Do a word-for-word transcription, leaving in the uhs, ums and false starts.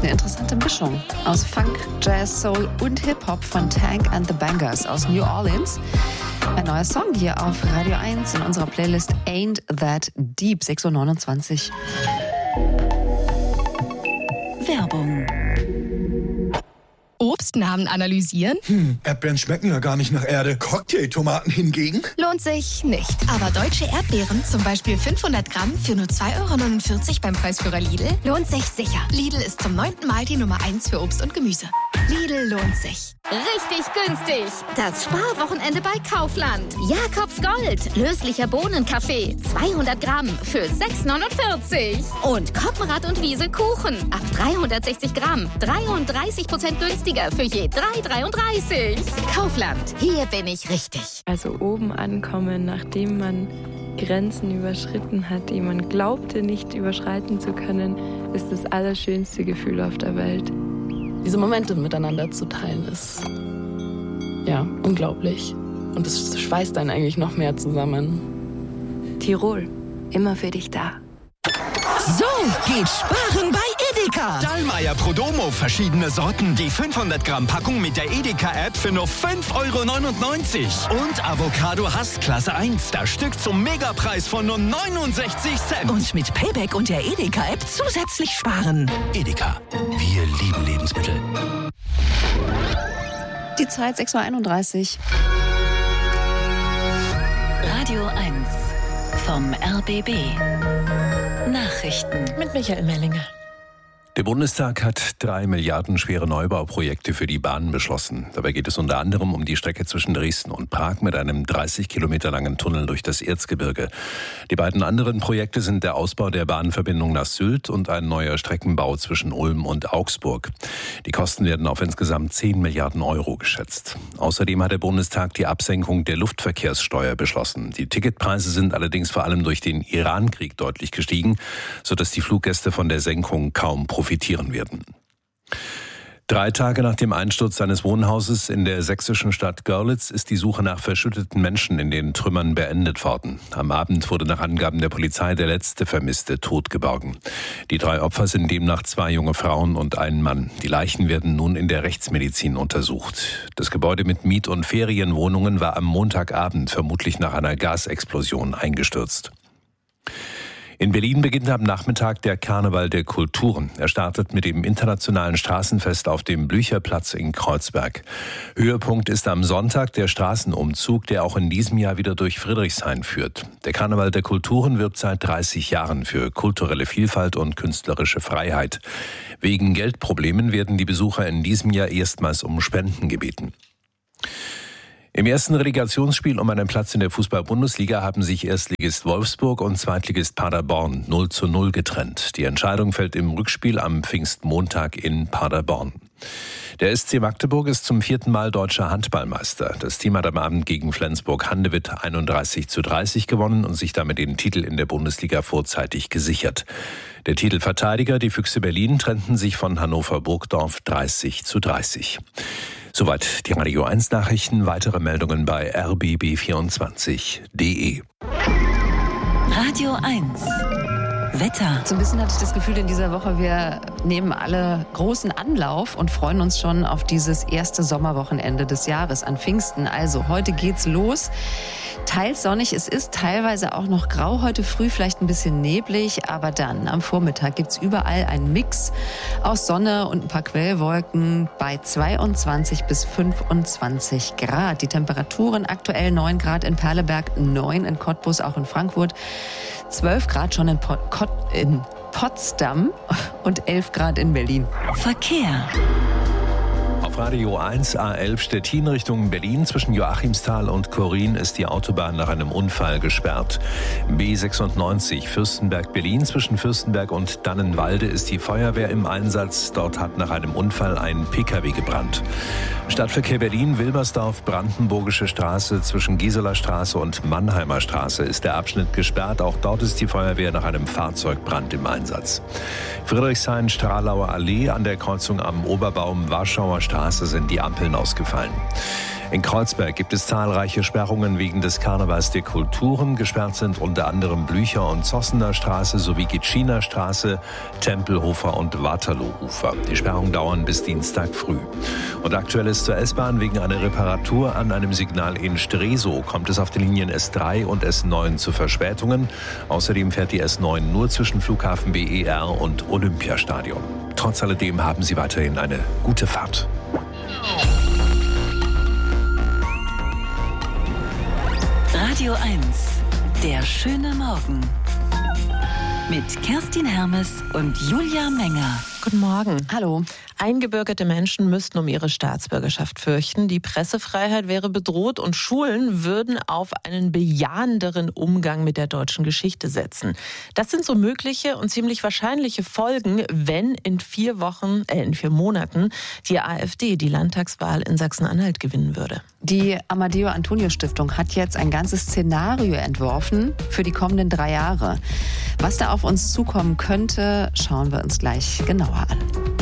Eine interessante Mischung aus Funk, Jazz, Soul und Hip-Hop von Tank and the Bangers aus New Orleans. Ein neuer Song hier auf Radio eins in unserer Playlist Ain't That Deep, sechs Uhr neunundzwanzig. Werbung. Obstnamen analysieren? Hm, Erdbeeren schmecken ja gar nicht nach Erde. Cocktailtomaten hingegen? Lohnt sich nicht. Aber deutsche Erdbeeren, zum Beispiel fünfhundert Gramm für nur zwei Euro neunundvierzig beim Preisführer Lidl, lohnt sich sicher. Lidl ist zum neunten Mal die Nummer eins für Obst und Gemüse. Lidl lohnt sich. Richtig günstig. Das Sparwochenende bei Kaufland. Jakobs Gold. Löslicher Bohnenkaffee. zweihundert Gramm für sechs neunundvierzig. Und Koppenrad und Wiese Kuchen. Ab dreihundertsechzig Gramm. dreiunddreißig Prozent günstiger für je drei dreiunddreißig. Kaufland. Hier bin ich richtig. Also oben ankommen, nachdem man Grenzen überschritten hat, die man glaubte nicht überschreiten zu können, ist das allerschönste Gefühl auf der Welt. Diese Momente miteinander zu teilen, ist ja unglaublich. Und es schweißt einen eigentlich noch mehr zusammen. Tirol, immer für dich da. So geht Sparen bei Edeka. Dallmayr Prodomo, verschiedene Sorten. Die fünfhundert Gramm Packung mit der Edeka-App für nur fünf Euro neunundneunzig. Und Avocado Hass Klasse eins, das Stück zum Megapreis von nur neunundsechzig Cent. Und mit Payback und der Edeka-App zusätzlich sparen. Edeka, wir lieben Lebensmittel. Die Zeit sechs Uhr einunddreißig. Radio eins vom R B B. Nachrichten mit Michael Mellinger. Der Bundestag hat drei Milliarden schwere Neubauprojekte für die Bahn beschlossen. Dabei geht es unter anderem um die Strecke zwischen Dresden und Prag mit einem dreißig Kilometer langen Tunnel durch das Erzgebirge. Die beiden anderen Projekte sind der Ausbau der Bahnverbindung nach Sylt und ein neuer Streckenbau zwischen Ulm und Augsburg. Die Kosten werden auf insgesamt zehn Milliarden Euro geschätzt. Außerdem hat der Bundestag die Absenkung der Luftverkehrssteuer beschlossen. Die Ticketpreise sind allerdings vor allem durch den Iran-Krieg deutlich gestiegen, sodass die Fluggäste von der Senkung kaum profitieren. profitieren werden. Drei Tage nach dem Einsturz seines Wohnhauses in der sächsischen Stadt Görlitz ist die Suche nach verschütteten Menschen in den Trümmern beendet worden. Am Abend wurde nach Angaben der Polizei der letzte Vermisste tot geborgen. Die drei Opfer sind demnach zwei junge Frauen und ein Mann. Die Leichen werden nun in der Rechtsmedizin untersucht. Das Gebäude mit Miet- und Ferienwohnungen war am Montagabend vermutlich nach einer Gasexplosion eingestürzt. In Berlin beginnt am Nachmittag der Karneval der Kulturen. Er startet mit dem internationalen Straßenfest auf dem Blücherplatz in Kreuzberg. Höhepunkt ist am Sonntag der Straßenumzug, der auch in diesem Jahr wieder durch Friedrichshain führt. Der Karneval der Kulturen wirbt seit dreißig Jahren für kulturelle Vielfalt und künstlerische Freiheit. Wegen Geldproblemen werden die Besucher in diesem Jahr erstmals um Spenden gebeten. Im ersten Relegationsspiel um einen Platz in der Fußball-Bundesliga haben sich Erstligist Wolfsburg und Zweitligist Paderborn null zu null getrennt. Die Entscheidung fällt im Rückspiel am Pfingstmontag in Paderborn. Der S C Magdeburg ist zum vierten Mal deutscher Handballmeister. Das Team hat am Abend gegen Flensburg-Handewitt einunddreißig zu dreißig gewonnen und sich damit den Titel in der Bundesliga vorzeitig gesichert. Der Titelverteidiger, die Füchse Berlin, trennten sich von Hannover Burgdorf dreißig zu dreißig. Soweit die Radio eins Nachrichten. Weitere Meldungen bei r b b vierundzwanzig punkt d e. Radio eins. Wetter. So ein bisschen hatte ich das Gefühl in dieser Woche, wir nehmen alle großen Anlauf und freuen uns schon auf dieses erste Sommerwochenende des Jahres an Pfingsten. Also heute geht's los. Teils sonnig, es ist teilweise auch noch grau, heute früh vielleicht ein bisschen neblig, aber dann am Vormittag gibt's überall einen Mix aus Sonne und ein paar Quellwolken bei zweiundzwanzig bis fünfundzwanzig Grad. Die Temperaturen aktuell neun Grad in Perleberg, neun in Cottbus, auch in Frankfurt, zwölf Grad schon in, Pot- Kot- in Potsdam und elf Grad in Berlin. Verkehr. Auf Radio eins A elf Stettin Richtung Berlin zwischen Joachimsthal und Korin ist die Autobahn nach einem Unfall gesperrt. B sechsundneunzig Fürstenberg-Berlin zwischen Fürstenberg und Dannenwalde ist die Feuerwehr im Einsatz. Dort hat nach einem Unfall ein Pkw gebrannt. Stadtverkehr Berlin, Wilmersdorf, Brandenburgische Straße zwischen Gieseler Straße und Mannheimer Straße ist der Abschnitt gesperrt. Auch dort ist die Feuerwehr nach einem Fahrzeugbrand im Einsatz. Friedrichshain, Stralauer Allee an der Kreuzung am Oberbaum, Warschauer Straße sind die Ampeln ausgefallen. In Kreuzberg gibt es zahlreiche Sperrungen wegen des Karnevals der Kulturen. Gesperrt sind unter anderem Blücher- und Zossener Straße sowie Gitschiner Straße, Tempelhofer und Waterloo-Ufer. Die Sperrungen dauern bis Dienstag früh. Und aktuell ist zur S-Bahn wegen einer Reparatur an einem Signal in Stresow kommt es auf den Linien S drei und S neun zu Verspätungen. Außerdem fährt die S neun nur zwischen Flughafen B E R und Olympiastadion. Trotz alledem haben Sie weiterhin eine gute Fahrt. Radio eins, der schöne Morgen. Mit Kerstin Hermes und Julia Menger. Guten Morgen. Hallo. Eingebürgerte Menschen müssten um ihre Staatsbürgerschaft fürchten. Die Pressefreiheit wäre bedroht und Schulen würden auf einen bejahenderen Umgang mit der deutschen Geschichte setzen. Das sind so mögliche und ziemlich wahrscheinliche Folgen, wenn in vier Wochen, äh, in vier Monaten die AfD die Landtagswahl in Sachsen-Anhalt gewinnen würde. Die Amadeo Antonio Stiftung hat jetzt ein ganzes Szenario entworfen für die kommenden drei Jahre. Was da auf uns zukommen könnte, schauen wir uns gleich genauer an.